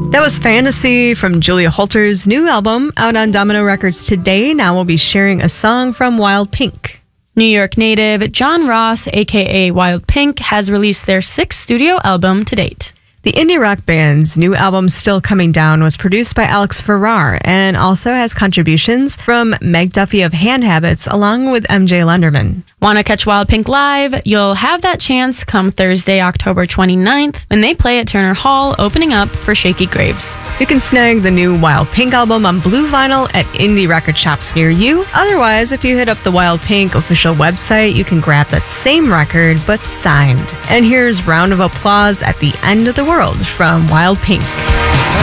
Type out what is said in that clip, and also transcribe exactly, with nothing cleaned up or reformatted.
That was Fantasy from Julia Holter's new album out on Domino Records today. Now we'll be sharing a song from Wild Pink. New York native John Ross, aka Wild Pink, has released their sixth studio album to date. The indie rock band's new album, Still Coming Down, was produced by Alex Farrar and also has contributions from Meg Duffy of Hand Habits along with M J Lenderman. Want to catch Wild Pink live? You'll have that chance come Thursday, October twenty-ninth, when they play at Turner Hall, opening up for Shaky Graves. You can snag the new Wild Pink album on blue vinyl at indie record shops near you. Otherwise, if you hit up the Wild Pink official website, you can grab that same record, but signed. And here's Round of Applause at the End of the World from Wild Pink.